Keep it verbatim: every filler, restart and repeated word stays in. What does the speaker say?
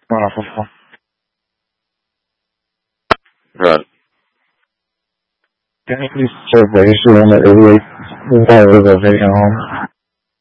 Wonderful. Right. Can you please check the issue on the eighty-eight the taking home?